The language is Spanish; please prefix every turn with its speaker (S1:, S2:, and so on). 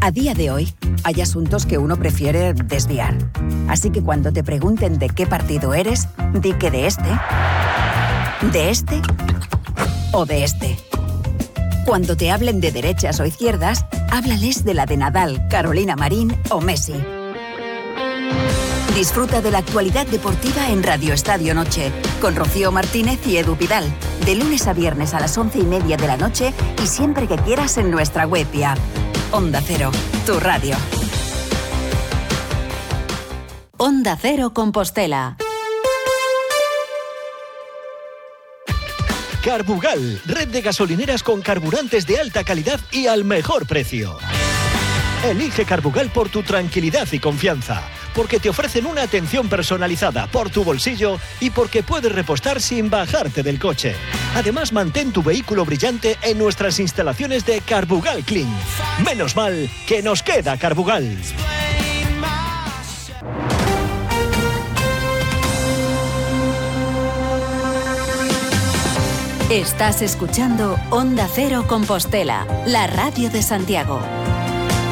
S1: A día de hoy, hay asuntos que uno prefiere desviar. Así que cuando te pregunten de qué partido eres, di que de este o de este. Cuando te hablen de derechas o izquierdas, háblales de la de Nadal, Carolina Marín o Messi. Disfruta de la actualidad deportiva en Radio Estadio Noche, con Rocío Martínez y Edu Pidal, de lunes a viernes a las 11:30 de la noche y siempre que quieras en nuestra web y app. Onda Cero, tu radio.
S2: Onda Cero Compostela.
S3: Carbugal, red de gasolineras con carburantes de alta calidad y al mejor precio. Elige Carbugal por tu tranquilidad y confianza, porque te ofrecen una atención personalizada por tu bolsillo y porque puedes repostar sin bajarte del coche. Además, mantén tu vehículo brillante en nuestras instalaciones de Carbugal Clean. Menos mal que nos queda Carbugal.
S2: Estás escuchando Onda Cero Compostela, la radio de Santiago.